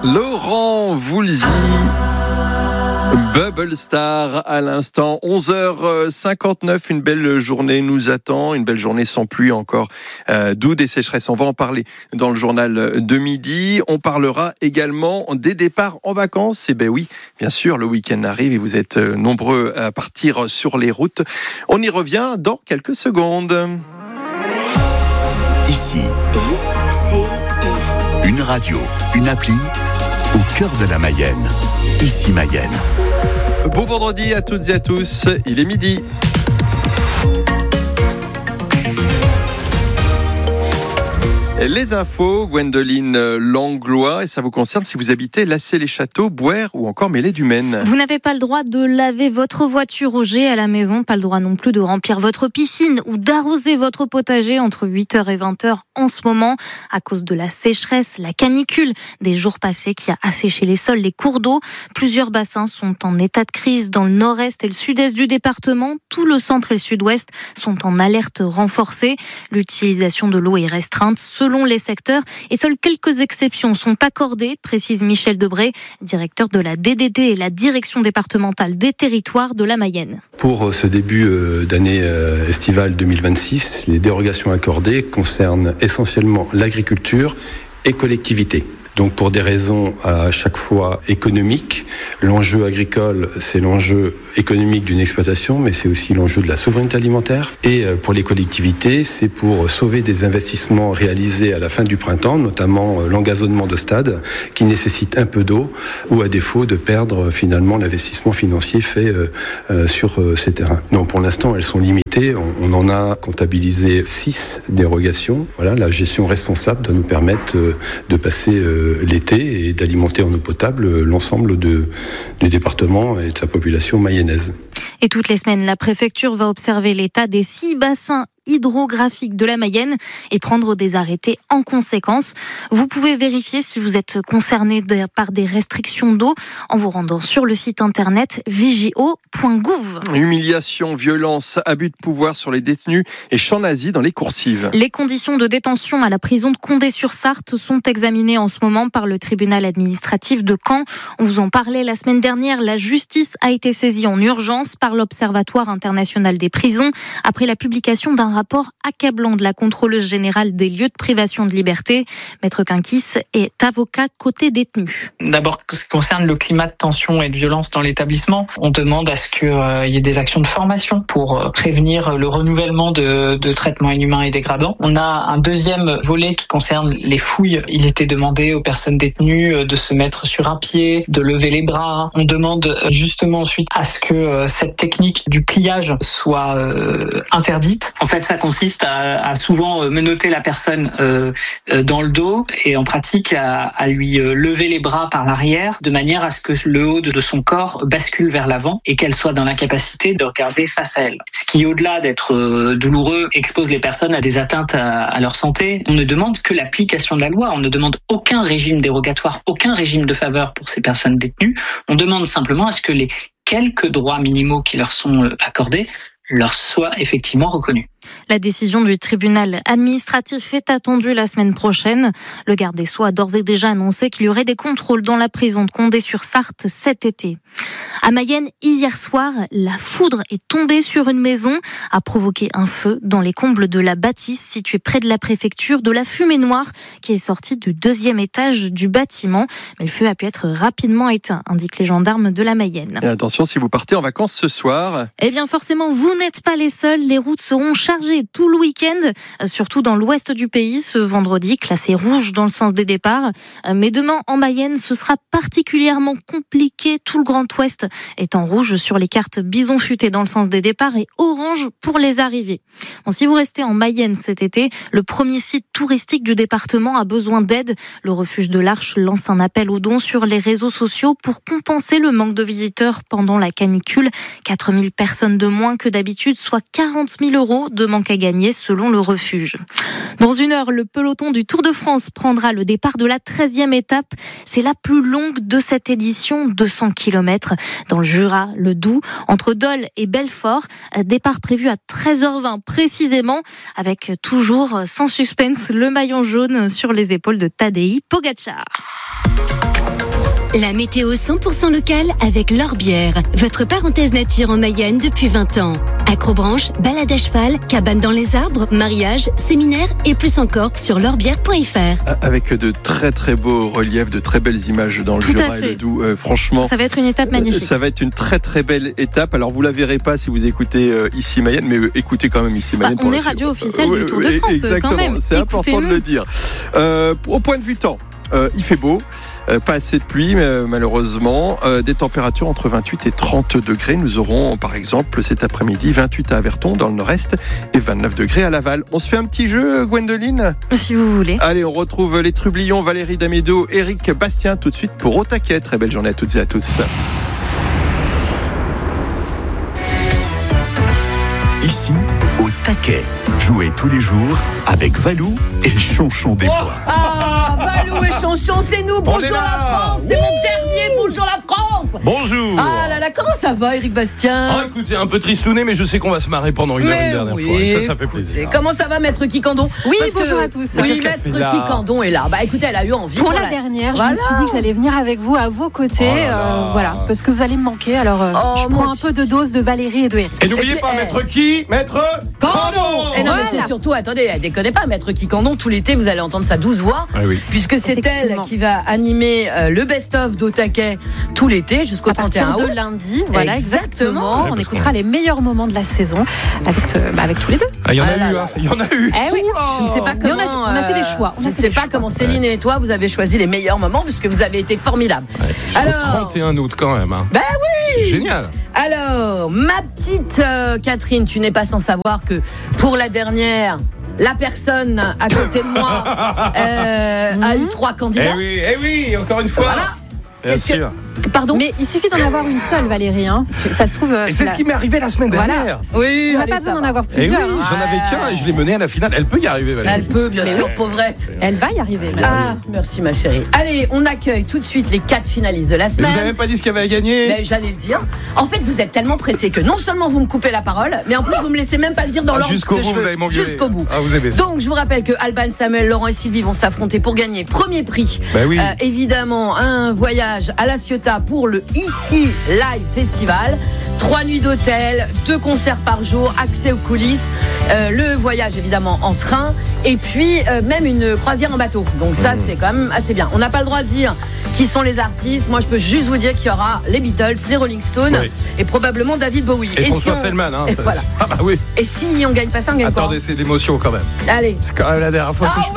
Laurent Voulzy, Bubble Star à l'instant, 11h59, une belle journée nous attend, une belle journée sans pluie encore, d'où des sécheresses. On va en parler dans le journal de midi. On parlera également des départs en vacances. Et ben oui, bien sûr, le week-end arrive et vous êtes nombreux à partir sur les routes. On y revient dans quelques secondes. Ici, une radio, une appli au cœur de la Mayenne. Ici Mayenne. Bon vendredi à toutes et à tous, il est midi. Les infos, Gwendoline Langlois, et ça vous concerne si vous habitez Lassay-les-Châteaux, Bouers ou encore Mêlée-du-Maine. Vous n'avez pas le droit de laver votre voiture au jet à la maison, pas le droit non plus de remplir votre piscine ou d'arroser votre potager entre 8h et 20h en ce moment à cause de la sécheresse, la canicule des jours passés qui a asséché les sols, les cours d'eau. Plusieurs bassins sont en état de crise dans le nord-est et le sud-est du département. Tout le centre et le sud-ouest sont en alerte renforcée. L'utilisation de l'eau est restreinte selon les secteurs et seules quelques exceptions sont accordées, précise Michel Debré, directeur de la DDT et la direction départementale des territoires de la Mayenne. Pour ce début d'année estivale 2026, les dérogations accordées concernent essentiellement l'agriculture et collectivités. Donc pour des raisons à chaque fois économiques, l'enjeu agricole, c'est l'enjeu économique d'une exploitation, mais c'est aussi l'enjeu de la souveraineté alimentaire. Et pour les collectivités, c'est pour sauver des investissements réalisés à la fin du printemps, notamment l'engazonnement de stades, qui nécessite un peu d'eau, ou à défaut de perdre finalement l'investissement financier fait sur ces terrains. Donc pour l'instant, elles sont limitées. On en a comptabilisé 6 dérogations. Voilà, la gestion responsable doit nous permettre de passer l'été et d'alimenter en eau potable l'ensemble du département et de sa population mayonnaise. Et toutes les semaines, la préfecture va observer l'état des 6 bassins hydrographiques de la Mayenne et prendre des arrêtés en conséquence. Vous pouvez vérifier si vous êtes concerné par des restrictions d'eau en vous rendant sur le site internet vigio.gouv. Humiliation, violence, abus de pouvoir sur les détenus et chants nazis dans les coursives. Les conditions de détention à la prison de Condé-sur-Sarthe sont examinées en ce moment par le tribunal administratif de Caen. On vous en parlait la semaine dernière. La justice a été saisie en urgence par l'Observatoire international des prisons après la publication d'un rapport accablant de la contrôleuse générale des lieux de privation de liberté. Maître Quinquis est avocat côté détenu. D'abord, ce qui concerne le climat de tension et de violence dans l'établissement, on demande à ce qu'il y ait des actions de formation pour prévenir le renouvellement de traitements inhumains et dégradants. On a un deuxième volet qui concerne les fouilles. Il était demandé aux personnes détenues de se mettre sur un pied, de lever les bras. On demande justement ensuite à ce que cette technique du pliage soit interdite. En fait, ça consiste à souvent menotter la personne dans le dos et en pratique à lui lever les bras par l'arrière de manière à ce que le haut de son corps bascule vers l'avant et qu'elle soit dans l'incapacité de regarder face à elle. Ce qui, au-delà d'être douloureux, expose les personnes à des atteintes à leur santé. On ne demande que l'application de la loi. On ne demande aucun régime dérogatoire, aucun régime de faveur pour ces personnes détenues. On demande simplement à ce que les quelques droits minimaux qui leur sont accordés leur soient effectivement reconnus. La décision du tribunal administratif est attendue la semaine prochaine. Le garde des Sceaux a d'ores et déjà annoncé qu'il y aurait des contrôles dans la prison de Condé-sur-Sarthe cet été. À Mayenne, hier soir, la foudre est tombée sur une maison, a provoqué un feu dans les combles de la bâtisse située près de la préfecture, de la fumée noire qui est sortie du 2e étage du bâtiment. Mais le feu a pu être rapidement éteint, indiquent les gendarmes de la Mayenne. Et attention, si vous partez en vacances ce soir... Eh bien forcément, vous n'êtes pas les seuls. Les routes seront chargées tout le week-end, surtout dans l'ouest du pays ce vendredi, classé rouge dans le sens des départs. Mais demain en Mayenne, ce sera particulièrement compliqué. Tout le Grand Ouest est en rouge sur les cartes bison futé dans le sens des départs et orange pour les arrivées. Bon, si vous restez en Mayenne cet été, le premier site touristique du département a besoin d'aide. Le refuge de l'Arche lance un appel aux dons sur les réseaux sociaux pour compenser le manque de visiteurs pendant la canicule. 4000 personnes de moins que d'habitude, soit 40 000 € de manque à gagner selon le refuge. Dans une heure, le peloton du Tour de France prendra le départ de la 13e étape. C'est la plus longue de cette édition, 200 km dans le Jura, le Doubs, entre Dole et Belfort. Départ prévu à 13h20 précisément, avec toujours sans suspense le maillot jaune sur les épaules de Tadej Pogačar. La météo 100% locale avec Lorbière, votre parenthèse nature en Mayenne depuis 20 ans. Acrobranche, balade à cheval, cabane dans les arbres, mariage, séminaire et plus encore sur lorbière.fr. Avec de très très beaux reliefs, de très belles images dans le Jura et le Doubs. Franchement, ça va être une étape magnifique. Ça va être une très très belle étape. Alors vous la verrez pas si vous écoutez ici Mayenne, mais écoutez quand même ici Mayenne. On est radio officielle du Tour de France. Exactement, quand même. C'est important de le dire. Au point de vue temps, il fait beau. Pas assez de pluie, malheureusement. Des températures entre 28 et 30 degrés. Nous aurons, par exemple, cet après-midi, 28 à Averton, dans le nord-est, et 29 degrés à Laval. On se fait un petit jeu, Gwendoline ? Si vous voulez. Allez, on retrouve les Trublions, Valérie Damédo, Éric Bastien, tout de suite pour Au Taquet. Très belle journée à toutes et à tous. Ici, Au Taquet. Jouez tous les jours avec Valou et Chonchon des Bois. Valou et Chonchon, c'est nous. Bonjour la France, c'est mon dernier Bonjour la France. Bonjour. Ah là là, comment ça va, Éric Bastien? Écoutez, un peu tristouné, mais je sais qu'on va se marrer pendant une dernière fois. Et ça fait plaisir. Comment ça va, Maître Kikandon? Oui, bonjour à tous. Oui, Maître Kikandon est là. Bah écoutez, elle a eu envie. Pour la dernière, je me suis dit que j'allais venir avec vous à vos côtés. Voilà, parce que vous allez me manquer. Alors, je prends un peu de dose de Valérie et de Éric. Et n'oubliez pas, Maître qui? Maître Kikandon. Et non, mais c'est surtout, attendez, déconnez pas, Maître Kikandon, tout l'été, vous allez entendre sa douce voix. Puisque c'est elle qui va animer le best-of d'Au Taquet tout l'été jusqu'au 31 août. De lundi, voilà, exactement. On écoutera les meilleurs moments de la saison avec tous les deux. Il y en a eu, il y en a eu. Eh oui. Je ne sais pas comment. On a fait des choix. Je ne sais pas comment Céline et toi, vous avez choisi les meilleurs moments puisque vous avez été formidables. Alors, 31 août quand même. Ben oui. Génial. Alors, ma petite Catherine, tu n'es pas sans savoir que pour la dernière, la personne à côté de moi a eu 3 candidats. Eh oui, encore une fois. Voilà. Bien sûr. Pardon? Mais il suffit d'en avoir une seule, Valérie. Ça se trouve. Et c'est ce qui m'est arrivé la semaine dernière. Oui, on n'a pas besoin d'en avoir plusieurs. Eh oui, j'en avais qu'un et je l'ai menée à la finale. Elle peut y arriver, Valérie. Elle peut, bien sûr, pauvrette. Elle va y arriver. Merci, ma chérie. Allez, on accueille tout de suite les 4 finalistes de la semaine. Mais vous n'avez même pas dit ce qu'il y avait à gagner. Mais j'allais le dire. En fait, vous êtes tellement pressés que non seulement vous me coupez la parole, mais en plus vous me laissez même pas le dire dans l'ordre jusqu'au que bout, je veux. vous allez m'engueuler. Jusqu'au bout. Vous aimez ça. Donc, je vous rappelle que Alban, Samuel, Laurent et Sylvie vont s'affronter pour gagner premier prix. Évidemment, un voyage à La Ciotat pour le Ici Live Festival. 3 nuits d'hôtel, 2 concerts par jour, accès aux coulisses, le voyage évidemment en train et puis même une croisière en bateau. Donc ça c'est quand même assez bien. On n'a pas le droit de dire qui sont les artistes. Moi je peux juste vous dire qu'il y aura les Beatles, les Rolling Stones et probablement David Bowie. Et François Feldman. Et voilà. Ah bah oui. Et si on gagne pas ça, on gagne pas. Attendez, c'est l'émotion quand même. Allez. C'est quand même la dernière fois que je